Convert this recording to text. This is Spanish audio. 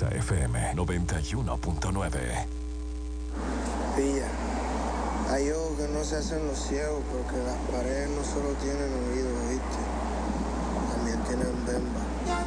Exa FM 91.9. Pilla, hay ojos que no se hacen los ciegos porque las paredes no solo tienen